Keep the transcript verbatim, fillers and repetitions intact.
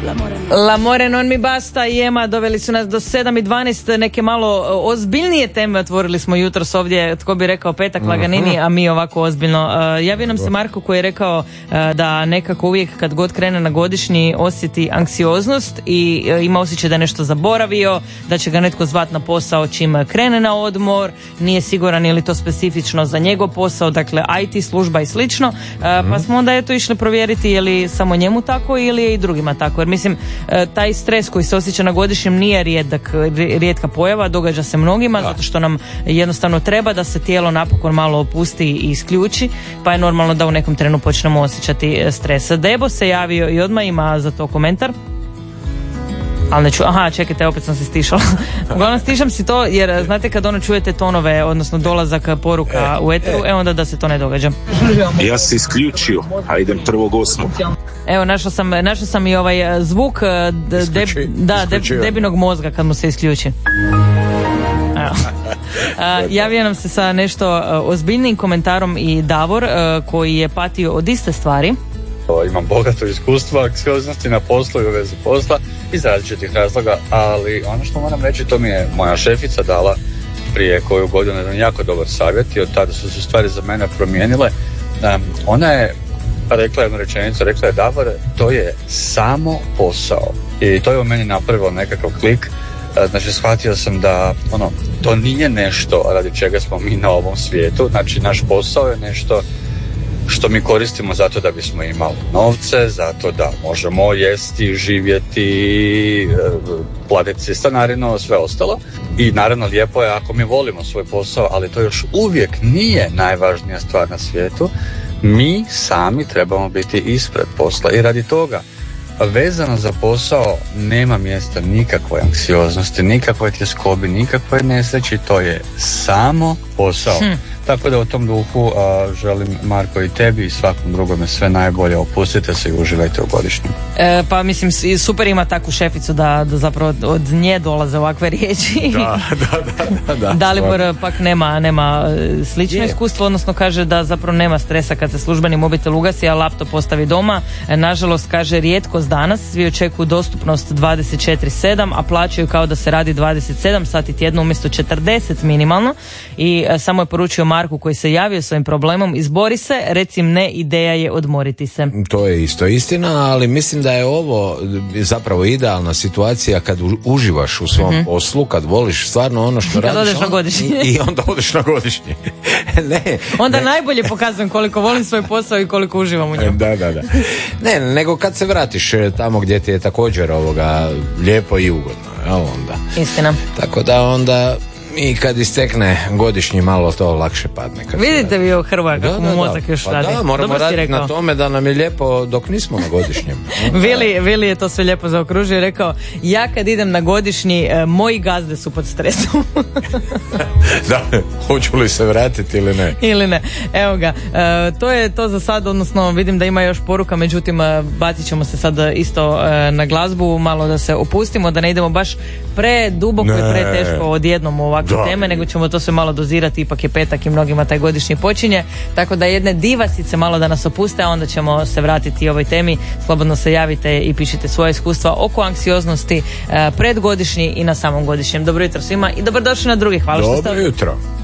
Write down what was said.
L'amore non mi basta i Ema doveli su nas do sedam i dvanaest, neke malo ozbiljnije teme otvorili smo jutros ovdje, tko bi rekao petak laganini, a mi ovako ozbiljno. Uh, javio nam se Marko koji je rekao uh, da nekako uvijek kad god krene na godišnji osjeti anksioznost i uh, ima osjećaj da je nešto zaboravio, da će ga netko zvat na posao čim krene na odmor, nije siguran je li to specifično za njegov posao, dakle I T služba i slično, uh, pa smo onda eto išli provjeriti je li samo njemu tako ili je i drugima tako, jer mislim taj stres koji se osjeća na godišnjem nije rijedak, rijetka pojava, događa se mnogima, da. Zato što nam jednostavno treba da se tijelo napokon malo opusti i isključi, pa je normalno da u nekom trenu počnemo osjećati stres. Debo se javio i odmah ima za to komentar. Ali ne ču... Aha, čekajte, opet sam se stišala. Uglavnom stišam si to jer znate kad ono čujete tonove, odnosno dolazak poruka e, u eteru, e. e onda da se to ne događa. Ja se isključio, a idem prvog osmog. Evo, našao sam, našao sam i ovaj zvuk de, de, da, de, debinog mozga kad mu se isključi. Evo. A, javio nam se sa nešto ozbiljnim komentarom i Davor koji je patio od iste stvari. Imam bogato iskustvo anksioznosti na poslu i u vezi posla iz različitih razloga, ali ono što moram reći, to mi je moja šefica dala prije koju godinu, jedan jako dobar savjet i od tada su se stvari za mene promijenile. Um, ona je rekla jednu rečenicu, rekla je: Davore, to je samo posao. I to je u meni napravilo nekakav klik. Znači, shvatio sam da ono, to nije nešto radi čega smo mi na ovom svijetu. Znači, naš posao je nešto što mi koristimo zato da bismo imali novce, zato da možemo jesti, živjeti, platiti stanarinu, sve ostalo. I naravno lijepo je ako mi volimo svoj posao, ali to još uvijek nije najvažnija stvar na svijetu. Mi sami trebamo biti ispred posla i radi toga vezano za posao nema mjesta nikakvoj anksioznosti, nikakvoj tjeskobi, nikakvoj nesreći, to je samo posao. Hm. Tako da u tom duhu a, želim, Marko, i tebi i svakom drugome sve najbolje, opustite se i uživajte u godišnjem. E, pa mislim, super ima takvu šeficu da, da zapravo od nje dolaze ovakve riječi. Da, da, da. da, da Dalibor pak nema, nema slično iskustvo, odnosno kaže da zapravo nema stresa kad se službeni mobitel ugasi, a laptop postavi doma. E, nažalost, kaže, rijetkost danas, svi očekuju dostupnost dvadeset četiri sedam, a plaćaju kao da se radi dvadeset sedam sati tjedno umjesto četrdeset minimalno. I e, samo je poručio Marku koji se javio svojim problemom: izbori se, recim ne, ideja je odmoriti se. To je isto istina, ali mislim da je ovo zapravo idealna situacija kad uživaš u svom mm-hmm. poslu, kad voliš stvarno ono što kad radiš. Kad odeš on, na godišnji. I, I onda odeš na godišnji. ne, onda ne. najbolje pokazujem koliko volim svoj posao i koliko uživam u njemu. Da, da, da. Ne, nego kad se vratiš tamo gdje ti je također ovoga lijepo i ugodno. Jel, onda. Istina. Tako da onda i kad istekne godišnji malo to lakše padne. Vidite vi ovo Hrvoja kako mu mozak još pa radi. Da, moramo raditi na tome da nam je lijepo dok nismo na godišnjem. Vili, Vili je to sve lijepo zaokružio i rekao: ja kad idem na godišnji, moji gazde su pod stresom. Da, hoću li se vratiti ili ne? Ili ne. Evo ga, e, to je to za sad, odnosno vidim da ima još poruka, međutim bacit ćemo se sad isto e, na glazbu, malo da se opustimo, da ne idemo baš preduboko i preteško odjednom u ovakve da. teme, nego ćemo to sve malo dozirati, ipak je petak i mnogima taj godišnji počinje, tako da jedne divasice malo da nas opuste, a onda ćemo se vratiti ovoj temi. Slobodno se javite i pišite svoje iskustva oko anksioznosti e, predgodišnji i na samom godišnjem. Dobro jutro svima i dobrodošli na drugi. Hvala Dobro što ste... jutro.